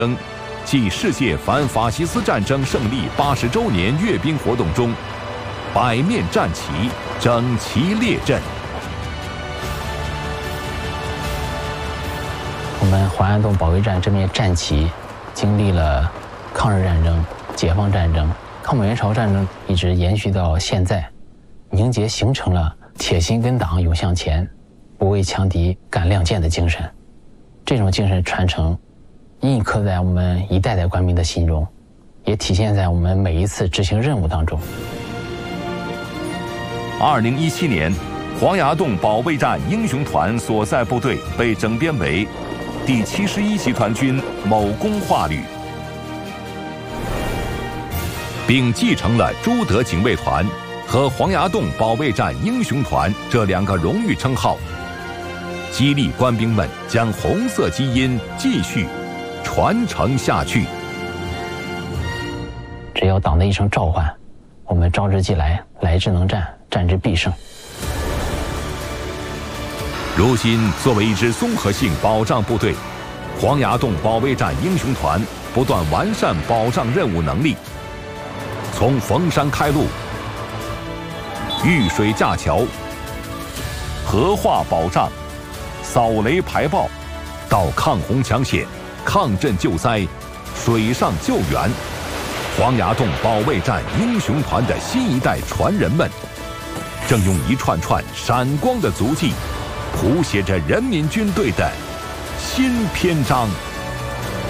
继世界反法西斯战争胜利80周年阅兵活动中，百面战旗整齐列阵。 我们黄崖洞保卫战这面战旗，经历了抗日战争、解放战争、抗美援朝战争，一直延续到现在，凝结形成了铁心跟党勇向前，不畏强敌敢亮剑的精神。这种精神传承印刻在我们一代代官兵的心中，也体现在我们每一次执行任务当中。 2017年，黄崖洞保卫战英雄团所在部队被整编为第71集团军某工化旅，并继承了朱德警卫团和黄崖洞保卫战英雄团这2个荣誉称号，激励官兵们将红色基因继续传承下去。 只要党的一声召唤，我们召之即来，来之能战，战之必胜。 如今，作为一支综合性保障部队，黄崖洞保卫战英雄团不断完善保障任务能力，从逢山开路、遇水架桥、河化保障、扫雷排爆，到抗洪抢险、抗震救灾、水上救援，黄崖洞保卫战英雄团的新一代传人们，正用一串串闪光的足迹，谱写着人民军队的新篇章。